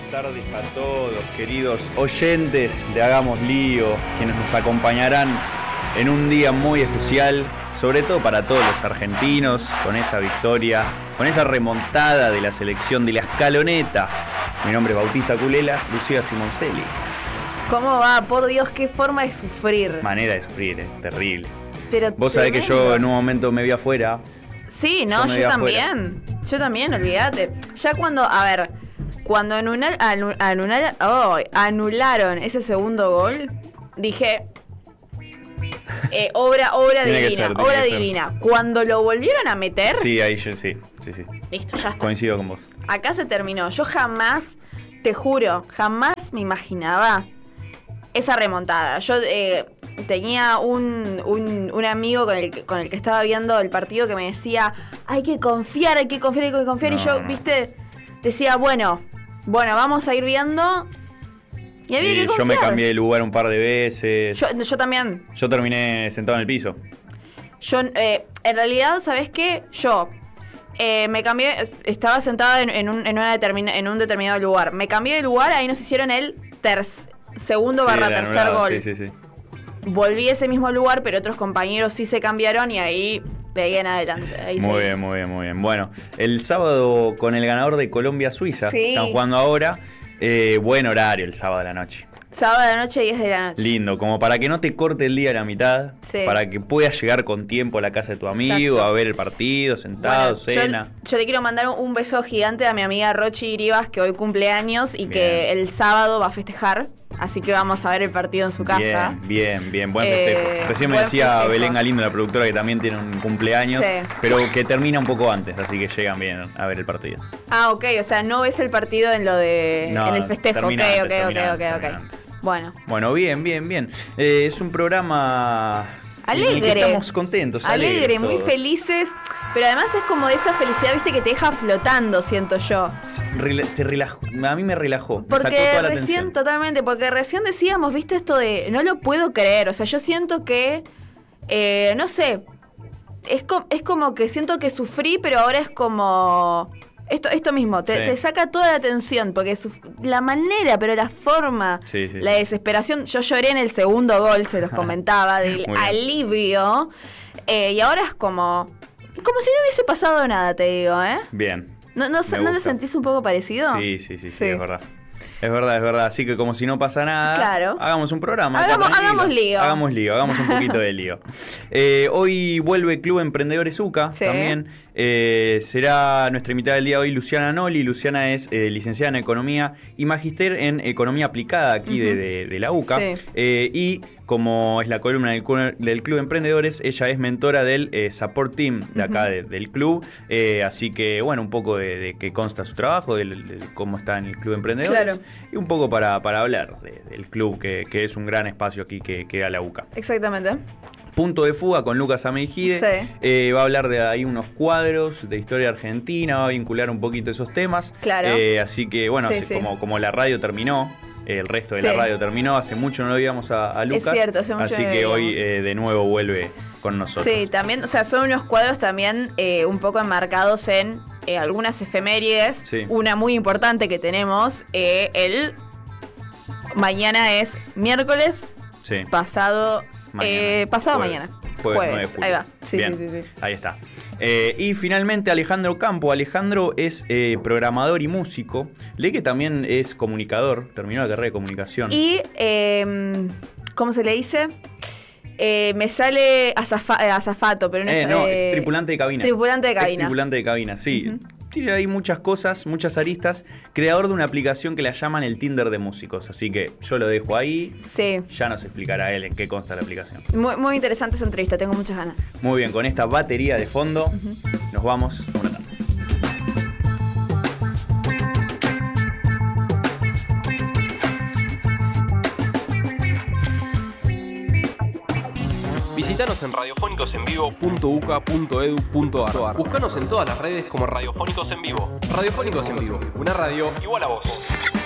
tardes a todos, queridos oyentes de Hagamos Lío, quienes nos acompañarán en un día muy especial, sobre todo para todos los argentinos, con esa victoria, con esa remontada de la selección de la Escaloneta. Mi nombre es Bautista Culela, Lucía Simoncelli. ¿Cómo va? Por Dios, qué forma de sufrir. Manera de sufrir, terrible. Pero vos sabés que yo en un momento me vi afuera. Sí, no, yo también. Yo también, olvídate. Ya cuando anularon ese segundo gol, dije, obra divina. Cuando lo volvieron a meter... Sí, ahí yo sí. Listo, ya está. Coincido con vos. Acá se terminó. Yo jamás, te juro, jamás me imaginaba esa remontada. Yo tenía un amigo con el que estaba viendo el partido que me decía, hay que confiar. Y yo, viste, decía, bueno, vamos a ir viendo. Y había que confiar. Yo me cambié de lugar un par de veces. Yo también. Yo terminé sentado en el piso. Yo, en realidad, ¿sabés qué? Yo me cambié, estaba sentada en un determinado lugar. Me cambié de lugar, ahí nos hicieron el segundo/tercer gol. Sí. Volví a ese mismo lugar, pero otros compañeros sí se cambiaron y ahí veía en adelante. Ahí muy bien. Bueno, el sábado con el ganador de Colombia-Suiza, sí. Están jugando ahora. Buen horario el sábado de la noche. Sábado de la noche, 10 de la noche. Lindo, como para que no te corte el día a la mitad, sí. Para que puedas llegar con tiempo a la casa de tu amigo, a ver el partido, sentado, cena. Yo le quiero mandar un beso gigante a mi amiga Rochi Iribas, que hoy cumple años y que el sábado va a festejar. Así que vamos a ver el partido en su casa. Bien, buen festejo. Recién me decía Belén Galindo, la productora, que también tiene un cumpleaños, pero que termina un poco antes, así que llegan bien a ver el partido. Ah, ok, o sea, no ves el partido en el festejo. Ok. Bueno, bien. Es un programa alegre, en el que estamos contentos, alegre, muy felices, pero además es como de esa felicidad, viste, que te deja flotando, siento yo. A mí me relajó, porque me sacó toda la recién, tensión. Totalmente, porque recién decíamos, viste, esto de no lo puedo creer, o sea, yo siento que, no sé, es como que siento que sufrí, pero ahora es como... Esto mismo, te saca toda la tensión, porque la manera, pero la forma, la desesperación. Yo lloré en el segundo gol, se los comentaba, del alivio. Y ahora es como si no hubiese pasado nada, te digo, ¿eh? Bien. ¿No te sentís un poco parecido? Sí, es verdad. Es verdad. Así que como si no pasa nada, claro. Hagamos un programa. Hagamos lío. Hagamos un poquito de lío. Hoy vuelve Club Emprendedores UCA también. Será nuestra invitada del día de hoy Luciana Noli. Luciana es licenciada en Economía y Magíster en Economía Aplicada aquí de la UCA. Y como es la columna del Club Emprendedores, ella es mentora del Support Team de acá del club. Así que, bueno, un poco de qué consta su trabajo, de cómo está en el Club Emprendedores. Claro. Y un poco para hablar del club, que es un gran espacio aquí que da la UCA. Exactamente. Punto de Fuga con Lucas Ameijide. Va a hablar de ahí unos cuadros de historia argentina, va a vincular un poquito esos temas. Claro. Así que, bueno, como la radio terminó, el resto de la radio terminó, hace mucho no lo veíamos a Lucas. Es cierto, hace mucho así no que hoy de nuevo vuelve con nosotros. Sí, también, o sea, son unos cuadros también un poco enmarcados en algunas efemérides. Sí. Una muy importante que tenemos, mañana es miércoles, pasado mañana. Jueves. Ahí va. Sí. Ahí está. Y finalmente Alejandro Campo. Alejandro es programador y músico. Lee que también es comunicador. Terminó la carrera de comunicación. Y, ¿cómo se le dice? Me sale azafato, pero no es tripulante de cabina. Tripulante de cabina, sí. Tiene ahí muchas cosas, muchas aristas. Creador de una aplicación que la llaman el Tinder de músicos. Así que yo lo dejo ahí. Sí. Ya nos explicará él en qué consta la aplicación. Muy interesante esa entrevista, tengo muchas ganas. Muy bien, con esta batería de fondo, nos vamos a una tarde. Visítanos en radiofónicosenvivo.uca.edu.ar. Búscanos en todas las redes como Radiofónicos en Vivo. Radiofónicos en Vivo, una radio igual a vos.